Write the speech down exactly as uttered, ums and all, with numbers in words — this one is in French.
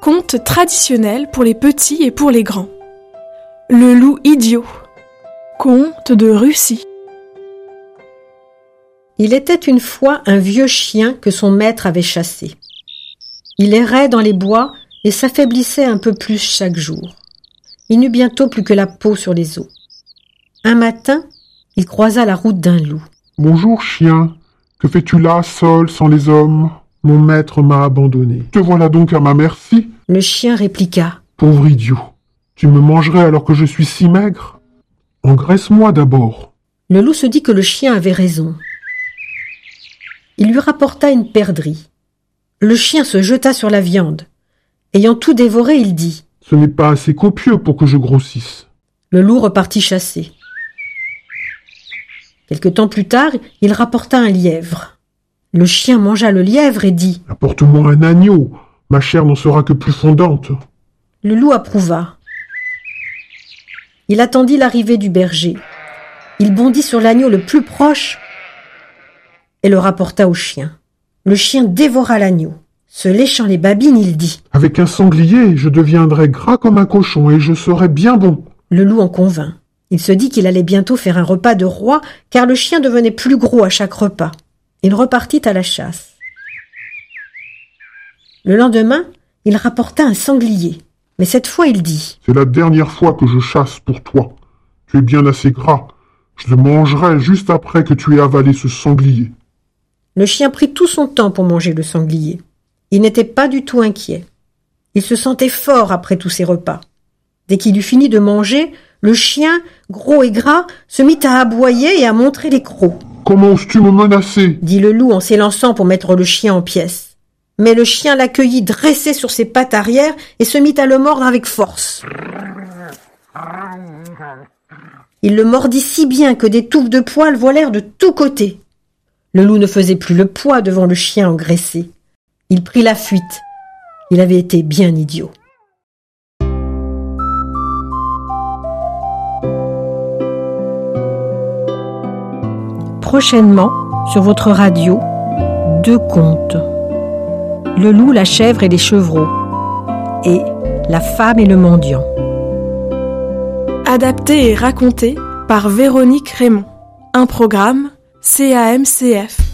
Conte traditionnel pour les petits et pour les grands. Le loup idiot. Conte de Russie. Il était une fois un vieux chien que son maître avait chassé. Il errait dans les bois et s'affaiblissait un peu plus chaque jour. Il n'eut bientôt plus que la peau sur les os. Un matin, il croisa la route d'un loup. « Bonjour chien, que fais-tu là, seul, sans les hommes ? Mon maître m'a abandonné. Te voilà donc à ma merci ?» Le chien répliqua. « Pauvre idiot, tu me mangerais alors que je suis si maigre ? Engraisse-moi d'abord. » Le loup se dit que le chien avait raison. Il lui rapporta une perdrix. Le chien se jeta sur la viande. Ayant tout dévoré, il dit « Ce n'est pas assez copieux pour que je grossisse. » Le loup repartit chasser. Quelque temps plus tard, il rapporta un lièvre. Le chien mangea le lièvre et dit « Apporte-moi un agneau, ma chair n'en sera que plus fondante. » Le loup approuva. Il attendit l'arrivée du berger. Il bondit sur l'agneau le plus proche et le rapporta au chien. Le chien dévora l'agneau. Se léchant les babines, il dit « Avec un sanglier, je deviendrai gras comme un cochon et je serai bien bon. » Le loup en convint. Il se dit qu'il allait bientôt faire un repas de roi, car le chien devenait plus gros à chaque repas. Il repartit à la chasse. Le lendemain, il rapporta un sanglier. Mais cette fois, il dit « C'est la dernière fois que je chasse pour toi. Tu es bien assez gras. Je te mangerai juste après que tu aies avalé ce sanglier. » Le chien prit tout son temps pour manger le sanglier. Il n'était pas du tout inquiet. Il se sentait fort après tous ces repas. Dès qu'il eut fini de manger, le chien, gros et gras, se mit à aboyer et à montrer les crocs. « Comment oses-tu me menacer ?» dit le loup en s'élançant pour mettre le chien en pièces. Mais le chien l'accueillit dressé sur ses pattes arrière et se mit à le mordre avec force. Il le mordit si bien que des touffes de poils volèrent de tous côtés. Le loup ne faisait plus le poids devant le chien engraissé. Il prit la fuite. Il avait été bien idiot. Prochainement, sur votre radio, deux contes. Le loup, la chèvre et les chevreaux. Et la femme et le mendiant. Adapté et raconté par Véronique Raymond. Un programme C A M C F.